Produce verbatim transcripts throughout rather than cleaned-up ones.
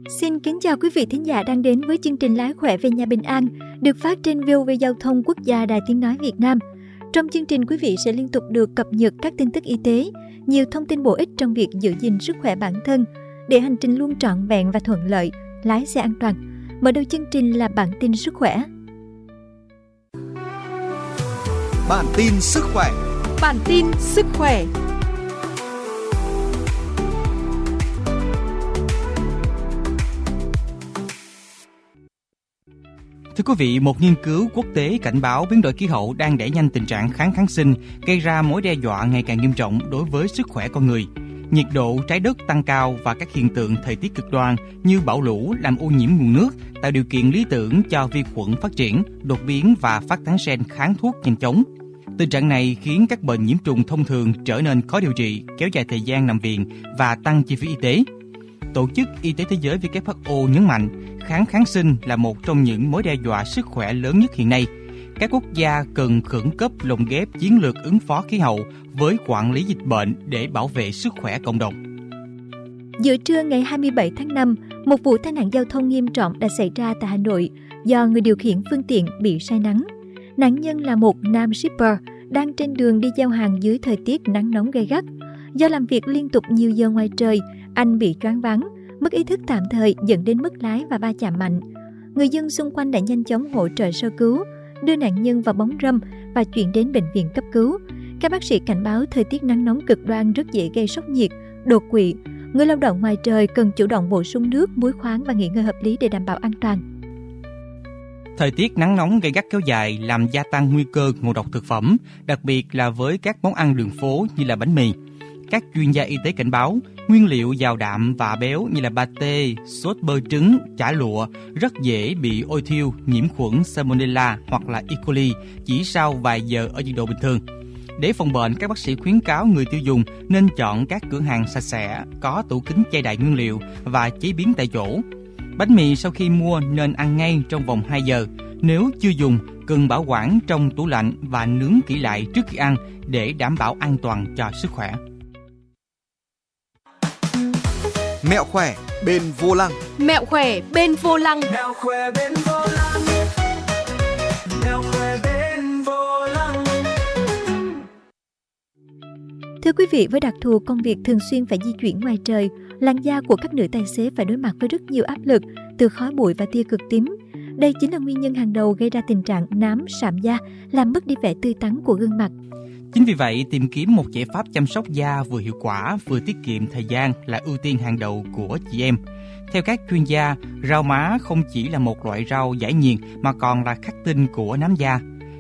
Xin kính chào quý vị thính giả đang đến với chương trình Lái khỏe về nhà bình an được phát trên vê o vê Giao thông Quốc gia Đài Tiếng nói Việt Nam. Trong chương trình, quý vị sẽ liên tục được cập nhật các tin tức y tế, nhiều thông tin bổ ích trong việc giữ gìn sức khỏe bản thân để hành trình luôn trọn vẹn và thuận lợi, lái xe an toàn. Mở đầu chương trình là bản tin sức khỏe. Bản tin sức khỏe. Bản tin sức khỏe. Thưa quý vị, một nghiên cứu quốc tế cảnh báo biến đổi khí hậu đang đẩy nhanh tình trạng kháng kháng sinh, gây ra mối đe dọa ngày càng nghiêm trọng đối với sức khỏe con người. Nhiệt độ trái đất tăng cao và các hiện tượng thời tiết cực đoan như bão lũ làm ô nhiễm nguồn nước, tạo điều kiện lý tưởng cho vi khuẩn phát triển, đột biến và phát tán gen kháng thuốc nhanh chóng. Tình trạng này khiến các bệnh nhiễm trùng thông thường trở nên khó điều trị, kéo dài thời gian nằm viện và tăng chi phí y tế. Tổ chức Y tế Thế giới W H O nhấn mạnh, kháng kháng sinh là một trong những mối đe dọa sức khỏe lớn nhất hiện nay. Các quốc gia cần khẩn cấp lồng ghép chiến lược ứng phó khí hậu với quản lý dịch bệnh để bảo vệ sức khỏe cộng đồng. Giữa trưa ngày hai mươi bảy tháng năm, một vụ tai nạn giao thông nghiêm trọng đã xảy ra tại Hà Nội do người điều khiển phương tiện bị say nắng. Nạn nhân là một nam shipper đang trên đường đi giao hàng dưới thời tiết nắng nóng gay gắt. Do làm việc liên tục nhiều giờ ngoài trời, anh bị choáng váng, mất ý thức tạm thời dẫn đến mất lái và va chạm mạnh. Người dân xung quanh đã nhanh chóng hỗ trợ sơ cứu, đưa nạn nhân vào bóng râm và chuyển đến bệnh viện cấp cứu. Các bác sĩ cảnh báo thời tiết nắng nóng cực đoan rất dễ gây sốc nhiệt, đột quỵ. Người lao động ngoài trời cần chủ động bổ sung nước, muối khoáng và nghỉ ngơi hợp lý để đảm bảo an toàn. Thời tiết nắng nóng gay gắt kéo dài làm gia tăng nguy cơ ngộ độc thực phẩm, đặc biệt là với các món ăn đường phố như là bánh mì. Các chuyên gia y tế cảnh báo, nguyên liệu giàu đạm và béo như là pate, sốt bơ trứng, chả lụa rất dễ bị ôi thiêu, nhiễm khuẩn Salmonella hoặc là E. coli chỉ sau vài giờ ở nhiệt độ bình thường. Để phòng bệnh, các bác sĩ khuyến cáo người tiêu dùng nên chọn các cửa hàng sạch sẽ, có tủ kính che đậy nguyên liệu và chế biến tại chỗ. Bánh mì sau khi mua nên ăn ngay trong vòng hai giờ. Nếu chưa dùng, cần bảo quản trong tủ lạnh và nướng kỹ lại trước khi ăn để đảm bảo an toàn cho sức khỏe. Mẹo khỏe bên vô lăng. Mẹo khỏe bên vô lăng. Mẹo khỏe bên vô lăng. Mẹo khỏe bên vô lăng. Thưa quý vị, với đặc thù công việc thường xuyên phải di chuyển ngoài trời, làn da của các nữ tài xế phải đối mặt với rất nhiều áp lực từ khói bụi và tia cực tím. Đây chính là nguyên nhân hàng đầu gây ra tình trạng nám, sạm da, làm mất đi vẻ tươi tắn của gương mặt. Chính vì vậy, tìm kiếm một giải pháp chăm sóc da vừa hiệu quả vừa tiết kiệm thời gian là ưu tiên hàng đầu của chị em. Theo các chuyên gia, rau má không chỉ là một loại rau giải nhiệt mà còn là khắc tinh của nám da.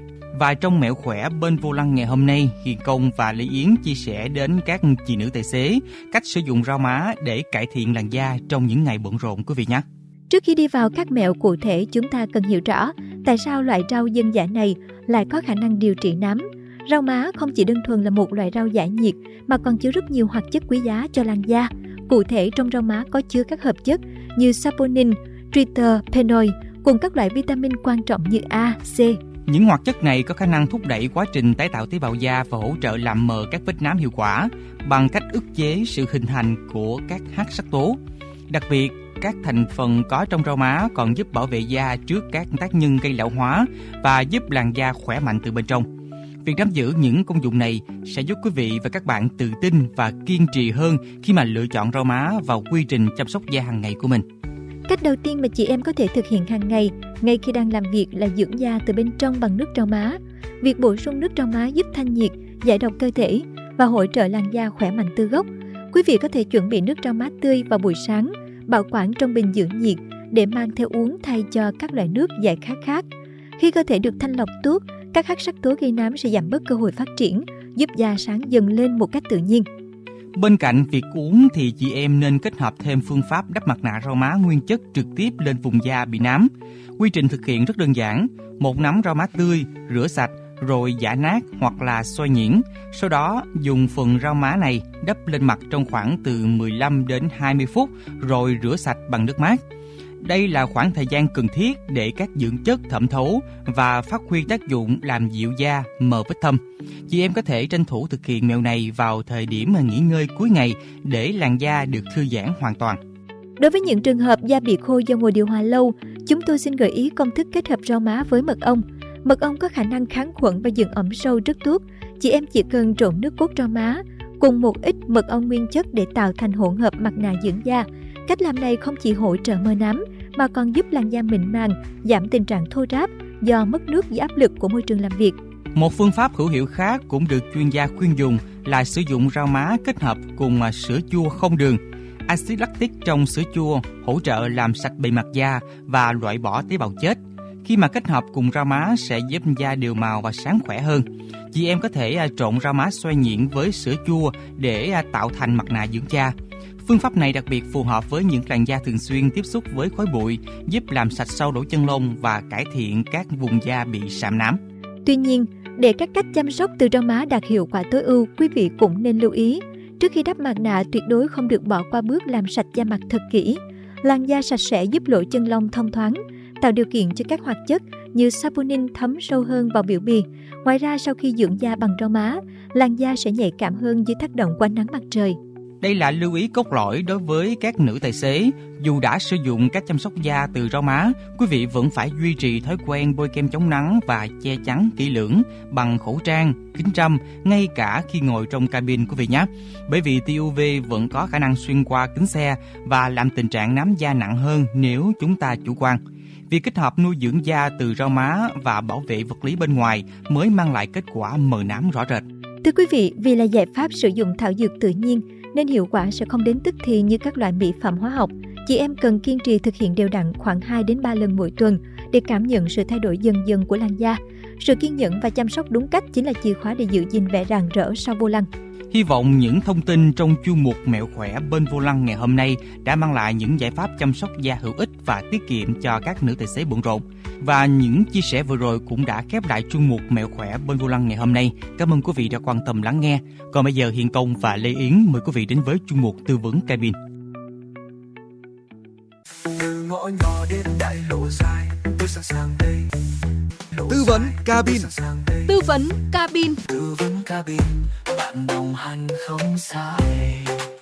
Và trong mẹo khỏe bên vô lăng ngày hôm nay, Hiền Công và Lý Yến chia sẻ đến các chị nữ tài xế cách sử dụng rau má để cải thiện làn da trong những ngày bận rộn quý vị nhé. Trước khi đi vào các mẹo cụ thể, chúng ta cần hiểu rõ tại sao loại rau dân dã này lại có khả năng điều trị nám. Rau má không chỉ đơn thuần là một loại rau giải nhiệt mà còn chứa rất nhiều hoạt chất quý giá cho làn da. Cụ thể, trong rau má có chứa các hợp chất như saponin, triterpenoid cùng các loại vitamin quan trọng như A, C. Những hoạt chất này có khả năng thúc đẩy quá trình tái tạo tế bào da và hỗ trợ làm mờ các vết nám hiệu quả bằng cách ức chế sự hình thành của các hắc sắc tố. Đặc biệt, các thành phần có trong rau má còn giúp bảo vệ da trước các tác nhân gây lão hóa và giúp làn da khỏe mạnh từ bên trong. Việc nắm giữ những công dụng này sẽ giúp quý vị và các bạn tự tin và kiên trì hơn khi mà lựa chọn rau má vào quy trình chăm sóc da hàng ngày của mình. Cách đầu tiên mà chị em có thể thực hiện hàng ngày, ngay khi đang làm việc là dưỡng da từ bên trong bằng nước rau má. Việc bổ sung nước rau má giúp thanh nhiệt, giải độc cơ thể và hỗ trợ làn da khỏe mạnh từ gốc. Quý vị có thể chuẩn bị nước rau má tươi vào buổi sáng, bảo quản trong bình giữ nhiệt để mang theo uống thay cho các loại nước giải khát khác. Khi cơ thể được thanh lọc tốt, các hắc sắc tố gây nám sẽ giảm bớt cơ hội phát triển, giúp da sáng dần lên một cách tự nhiên. Bên cạnh việc uống thì chị em nên kết hợp thêm phương pháp đắp mặt nạ rau má nguyên chất trực tiếp lên vùng da bị nám. Quy trình thực hiện rất đơn giản, một nắm rau má tươi, rửa sạch rồi giã nát hoặc là xoay nhuyễn. Sau đó dùng phần rau má này đắp lên mặt trong khoảng từ mười lăm đến hai mươi phút rồi rửa sạch bằng nước mát. Đây là khoảng thời gian cần thiết để các dưỡng chất thẩm thấu và phát huy tác dụng làm dịu da, mờ vết thâm. Chị em có thể tranh thủ thực hiện mẹo này vào thời điểm nghỉ ngơi cuối ngày để làn da được thư giãn hoàn toàn. Đối với những trường hợp da bị khô do ngồi điều hòa lâu, chúng tôi xin gợi ý công thức kết hợp rau má với mật ong. Mật ong có khả năng kháng khuẩn và dưỡng ẩm sâu rất tốt. Chị em chỉ cần trộn nước cốt rau má cùng một ít mật ong nguyên chất để tạo thành hỗn hợp mặt nạ dưỡng da. Cách làm này không chỉ hỗ trợ mờ nám mà còn giúp làn da mịn màng, giảm tình trạng thô ráp do mất nước dưới áp lực của môi trường làm việc. Một phương pháp hữu hiệu khác cũng được chuyên gia khuyên dùng là sử dụng rau má kết hợp cùng sữa chua không đường. Axit lactic trong sữa chua hỗ trợ làm sạch bề mặt da và loại bỏ tế bào chết. Khi mà kết hợp cùng rau má sẽ giúp da đều màu và sáng khỏe hơn. Chị em có thể trộn rau má xoay nhuyễn với sữa chua để tạo thành mặt nạ dưỡng da. Phương pháp này đặc biệt phù hợp với những làn da thường xuyên tiếp xúc với khói bụi, giúp làm sạch sâu lỗ chân lông và cải thiện các vùng da bị sạm nám. Tuy nhiên, để các cách chăm sóc từ rau má đạt hiệu quả tối ưu, quý vị cũng nên lưu ý. Trước khi đắp mặt nạ, tuyệt đối không được bỏ qua bước làm sạch da mặt thật kỹ. Làn da sạch sẽ giúp lỗ chân lông thông thoáng, tạo điều kiện cho các hoạt chất như saponin thấm sâu hơn vào biểu bì. Ngoài ra, sau khi dưỡng da bằng rau má, làn da sẽ nhạy cảm hơn dưới tác động của ánh nắng mặt trời. Đây là lưu ý cốt lõi đối với các nữ tài xế. Dù đã sử dụng cách chăm sóc da từ rau má, quý vị vẫn phải duy trì thói quen bôi kem chống nắng và che chắn kỹ lưỡng bằng khẩu trang, kính râm ngay cả khi ngồi trong cabin quý vị nhé. Bởi vì tia u vê vẫn có khả năng xuyên qua kính xe và làm tình trạng nám da nặng hơn nếu chúng ta chủ quan. Việc kết hợp nuôi dưỡng da từ rau má và bảo vệ vật lý bên ngoài mới mang lại kết quả mờ nám rõ rệt. Thưa quý vị, vì là giải pháp sử dụng thảo dược tự nhiên nên hiệu quả sẽ không đến tức thì như các loại mỹ phẩm hóa học. Chị em cần kiên trì thực hiện đều đặn khoảng hai đến ba lần mỗi tuần để cảm nhận sự thay đổi dần dần của làn da. Sự kiên nhẫn và chăm sóc đúng cách chính là chìa khóa để giữ gìn vẻ rạng rỡ sau vô lăng. Hy vọng những thông tin trong chuyên mục Mẹo khỏe bên vô lăng ngày hôm nay đã mang lại những giải pháp chăm sóc da hữu ích và tiết kiệm cho các nữ tài xế bận rộn. Và những chia sẻ vừa rồi cũng đã khép lại chuyên mục Mẹo khỏe bên vô lăng ngày hôm nay. Cảm ơn quý vị đã quan tâm lắng nghe. Còn bây giờ Hiền Công và Lê Yến mời quý vị đến với chuyên mục Tư vấn cabin. Từ ngõ nhỏ đến đại lộ dài, tôi sẵn sàng đây. Tư vấn cabin. Tư vấn cabin. Tư vấn cabin, bạn đồng hành không sai.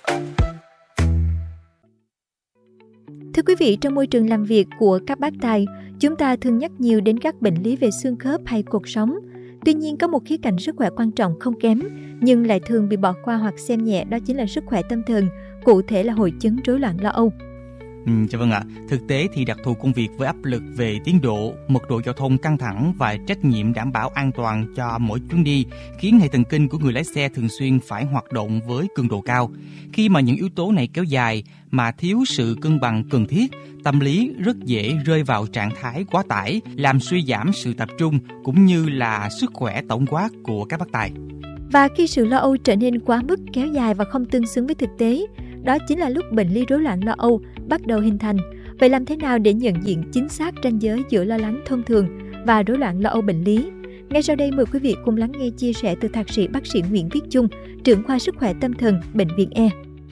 Thưa quý vị, trong môi trường làm việc của các bác tài, chúng ta thường nhắc nhiều đến các bệnh lý về xương khớp hay cột sống. Tuy nhiên, có một khía cạnh sức khỏe quan trọng không kém, nhưng lại thường bị bỏ qua hoặc xem nhẹ, đó chính là sức khỏe tâm thần, cụ thể là hội chứng rối loạn lo âu. Ừ, dạ vâng ạ. Thực tế thì đặc thù công việc với áp lực về tiến độ, mật độ giao thông căng thẳng và trách nhiệm đảm bảo an toàn cho mỗi chuyến đi khiến hệ thần kinh của người lái xe thường xuyên phải hoạt động với cường độ cao. Khi mà những yếu tố này kéo dài mà thiếu sự cân bằng cần thiết, tâm lý rất dễ rơi vào trạng thái quá tải, làm suy giảm sự tập trung cũng như là sức khỏe tổng quát của các bác tài. Và khi sự lo âu trở nên quá mức, kéo dài và không tương xứng với thực tế, đó chính là lúc bệnh lý rối loạn lo âu bắt đầu hình thành. Vậy làm thế nào để nhận diện chính xác ranh giới giữa lo lắng thông thường và rối loạn lo âu bệnh lý? Ngay sau đây mời quý vị cùng lắng nghe chia sẻ từ thạc sĩ bác sĩ Nguyễn Viết Chung, trưởng khoa sức khỏe tâm thần Bệnh viện E.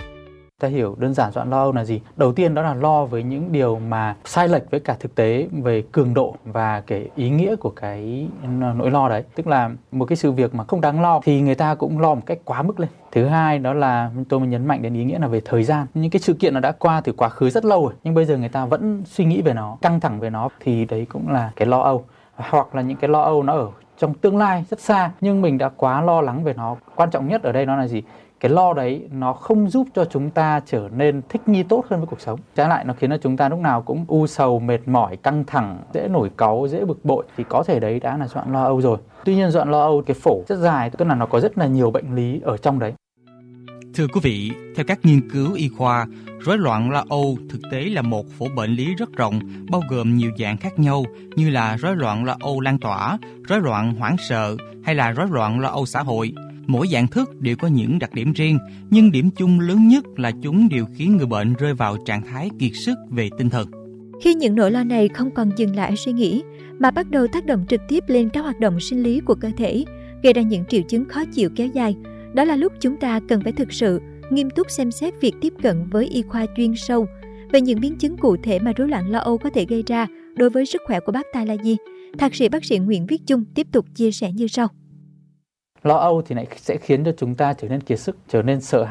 Ta hiểu đơn giản rối loạn lo âu là gì? Đầu tiên đó là lo với những điều mà sai lệch với cả thực tế về cường độ và cái ý nghĩa của cái nỗi lo đấy. Tức là một cái sự việc mà không đáng lo thì người ta cũng lo một cách quá mức lên. Thứ hai đó là tôi muốn nhấn mạnh đến ý nghĩa là về thời gian. Những cái sự kiện nó đã qua từ quá khứ rất lâu rồi, nhưng bây giờ người ta vẫn suy nghĩ về nó, căng thẳng về nó, thì đấy cũng là cái lo âu. Hoặc là những cái lo âu nó ở trong tương lai rất xa, nhưng mình đã quá lo lắng về nó. Quan trọng nhất ở đây nó là gì? Cái lo đấy nó không giúp cho chúng ta trở nên thích nghi tốt hơn với cuộc sống. Trái lại nó khiến cho chúng ta lúc nào cũng u sầu, mệt mỏi, căng thẳng, dễ nổi cáu, dễ bực bội. Thì có thể đấy đã là rối loạn lo âu rồi. Tuy nhiên rối loạn lo âu cái phổ rất dài, tức là nó có rất là nhiều bệnh lý ở trong đấy. Thưa quý vị, theo các nghiên cứu y khoa, rối loạn lo âu thực tế là một phổ bệnh lý rất rộng, bao gồm nhiều dạng khác nhau như là rối loạn lo âu lan tỏa, rối loạn hoảng sợ hay là rối loạn lo âu xã hội. Mỗi dạng thức đều có những đặc điểm riêng, nhưng điểm chung lớn nhất là chúng đều khiến người bệnh rơi vào trạng thái kiệt sức về tinh thần. Khi những nỗi lo này không còn dừng lại ở suy nghĩ, mà bắt đầu tác động trực tiếp lên các hoạt động sinh lý của cơ thể, gây ra những triệu chứng khó chịu kéo dài, đó là lúc chúng ta cần phải thực sự nghiêm túc xem xét việc tiếp cận với y khoa chuyên sâu. Về những biến chứng cụ thể mà rối loạn lo âu có thể gây ra đối với sức khỏe của bác tài là gì? Thạc sĩ bác sĩ Nguyễn Viết Chung tiếp tục chia sẻ như sau. Lo âu thì lại sẽ khiến cho chúng ta trở nên kiệt sức, trở nên sợ hãi,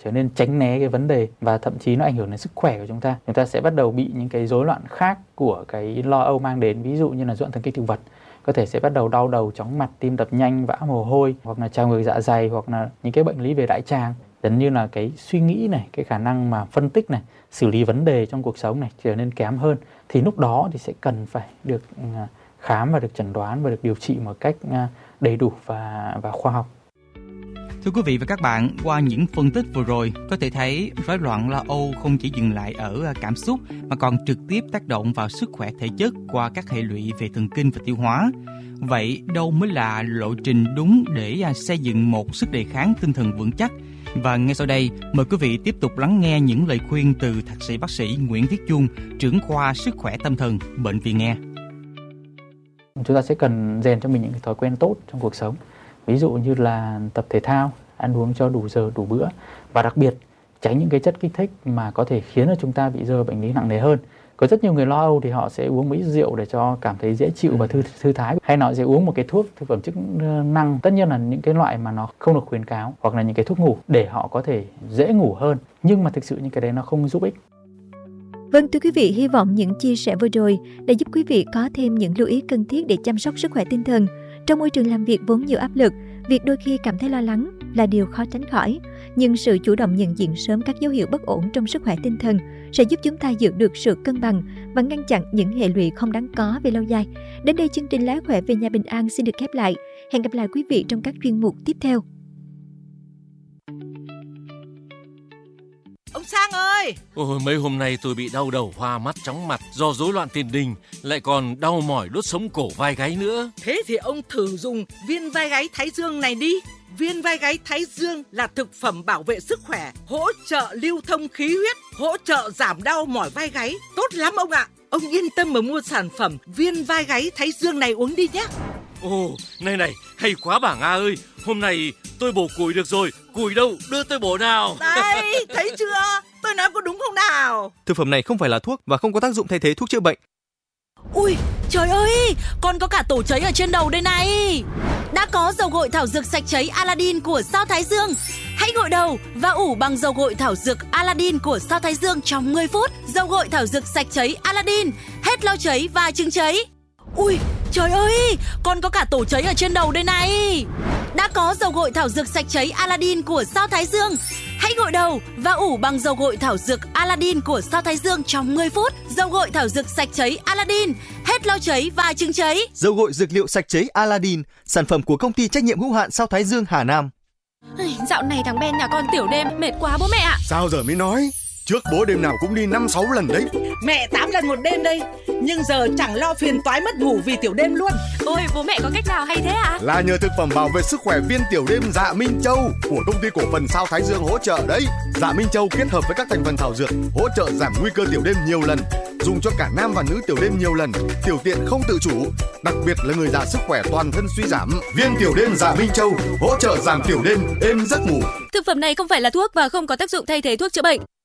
trở nên tránh né cái vấn đề và thậm chí nó ảnh hưởng đến sức khỏe của chúng ta. Chúng ta sẽ bắt đầu bị những cái rối loạn khác của cái lo âu mang đến, ví dụ như là rối loạn thần kinh thực vật. Có thể sẽ bắt đầu đau đầu, chóng mặt, tim đập nhanh, vã mồ hôi, hoặc là trào ngược dạ dày, hoặc là những cái bệnh lý về đại tràng. Gần như là cái suy nghĩ này, cái khả năng mà phân tích này, xử lý vấn đề trong cuộc sống này trở nên kém hơn. Thì lúc đó thì sẽ cần phải được khám và được chẩn đoán và được điều trị một cách đầy đủ và, và khoa học. Thưa quý vị và các bạn, qua những phân tích vừa rồi, có thể thấy rối loạn lo âu không chỉ dừng lại ở cảm xúc mà còn trực tiếp tác động vào sức khỏe thể chất qua các hệ lụy về thần kinh và tiêu hóa. Vậy đâu mới là lộ trình đúng để xây dựng một sức đề kháng tinh thần vững chắc? Và ngay sau đây, mời quý vị tiếp tục lắng nghe những lời khuyên từ thạc sĩ bác sĩ Nguyễn Viết Chung, trưởng khoa sức khỏe tâm thần, Bệnh viện Nghe. Chúng ta sẽ cần rèn cho mình những cái thói quen tốt trong cuộc sống. Ví dụ như là tập thể thao, ăn uống cho đủ giờ, đủ bữa. Và đặc biệt, tránh những cái chất kích thích mà có thể khiến cho chúng ta bị rơi bệnh lý nặng nề hơn. Có rất nhiều người lo âu thì họ sẽ uống một ít rượu để cho cảm thấy dễ chịu và thư, thư thái. Hay họ sẽ uống một cái thuốc thực phẩm chức năng. Tất nhiên là những cái loại mà nó không được khuyến cáo. Hoặc là những cái thuốc ngủ để họ có thể dễ ngủ hơn. Nhưng mà thực sự những cái đấy nó không giúp ích. Vâng, thưa quý vị, hy vọng những chia sẻ vừa rồi đã giúp quý vị có thêm những lưu ý cần thiết để chăm sóc sức khỏe tinh thần. Trong môi trường làm việc vốn nhiều áp lực, việc đôi khi cảm thấy lo lắng là điều khó tránh khỏi. Nhưng sự chủ động nhận diện sớm các dấu hiệu bất ổn trong sức khỏe tinh thần sẽ giúp chúng ta giữ được sự cân bằng và ngăn chặn những hệ lụy không đáng có về lâu dài. Đến đây, chương trình Lái Khỏe Về Nhà Bình An xin được khép lại. Hẹn gặp lại quý vị trong các chuyên mục tiếp theo. Ông Sang ơi! Ôi, mấy hôm nay tôi bị đau đầu, hoa mắt, chóng mặt do rối loạn tiền đình, lại còn đau mỏi đốt sống cổ vai gáy nữa. Thế thì ông thử dùng viên vai gáy Thái Dương này đi. Viên vai gáy Thái Dương là thực phẩm bảo vệ sức khỏe, hỗ trợ lưu thông khí huyết, hỗ trợ giảm đau mỏi vai gáy. Tốt lắm ông ạ! Ông yên tâm mà mua sản phẩm viên vai gáy Thái Dương này uống đi nhé. Ồ, này này, hay quá bà Nga ơi! Hôm nay tôi bổ củi được rồi, củi đâu, đưa tôi bổ nào. Đây, thấy chưa? Tôi nói có đúng không nào? Thực phẩm này không phải là thuốc và không có tác dụng thay thế thuốc chữa bệnh. Ui, trời ơi, con có cả tổ cháy ở trên đầu đây này. Đã có dầu gội thảo dược sạch cháy Aladdin của Sao Thái Dương. Hãy gội đầu và ủ bằng dầu gội thảo dược Aladdin của Sao Thái Dương trong mười phút. Dầu gội thảo dược sạch cháy Aladdin, hết lau cháy và chứng cháy. Ui, trời ơi, con có cả tổ cháy ở trên đầu đây này. Đã có dầu gội thảo dược sạch cháy Aladdin của Sao Thái Dương. Hãy gội đầu và ủ bằng dầu gội thảo dược Aladdin của Sao Thái Dương trong mười phút. Dầu gội thảo dược sạch cháy Aladdin, hết lau cháy và chứng cháy. Dầu gội dược liệu sạch cháy Aladdin, sản phẩm của công ty trách nhiệm hữu hạn Sao Thái Dương Hà Nam. Dạo này thằng Ben nhà con tiểu đêm mệt quá bố mẹ ạ. Sao giờ mới nói? Trước bố đêm nào cũng đi năm sáu lần đấy. Mẹ tám lần một đêm đây. Nhưng giờ chẳng lo phiền toái mất ngủ vì tiểu đêm luôn. Ôi, bố mẹ có cách nào hay thế ạ? À? Là nhờ thực phẩm bảo vệ sức khỏe viên tiểu đêm Dạ Minh Châu của công ty cổ phần Sao Thái Dương hỗ trợ đấy. Dạ Minh Châu kết hợp với các thành phần thảo dược hỗ trợ giảm nguy cơ tiểu đêm nhiều lần, dùng cho cả nam và nữ tiểu đêm nhiều lần, tiểu tiện không tự chủ, đặc biệt là người già sức khỏe toàn thân suy giảm. Viên tiểu đêm Dạ Minh Châu hỗ trợ giảm tiểu đêm, êm giấc ngủ. Thực phẩm này không phải là thuốc và không có tác dụng thay thế thuốc chữa bệnh.